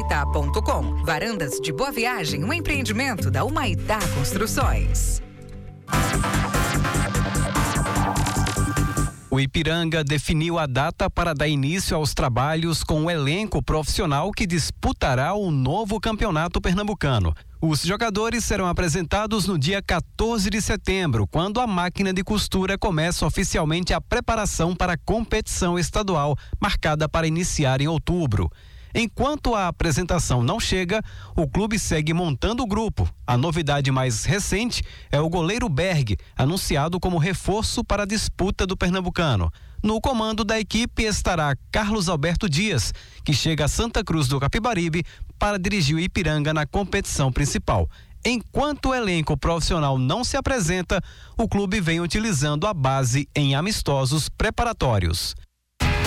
Humaitá.com. Varandas de Boa Viagem, um empreendimento da Humaitá Construções. O Ipiranga definiu a data para dar início aos trabalhos com o elenco profissional que disputará o novo campeonato pernambucano. Os jogadores serão apresentados no dia 14 de setembro, quando a máquina de costura começa oficialmente a preparação para a competição estadual, marcada para iniciar em outubro. Enquanto a apresentação não chega, o clube segue montando o grupo. A novidade mais recente é o goleiro Berg, anunciado como reforço para a disputa do Pernambucano. No comando da equipe estará Carlos Alberto Dias, que chega a Santa Cruz do Capibaribe para dirigir o Ipiranga na competição principal. Enquanto o elenco profissional não se apresenta, o clube vem utilizando a base em amistosos preparatórios.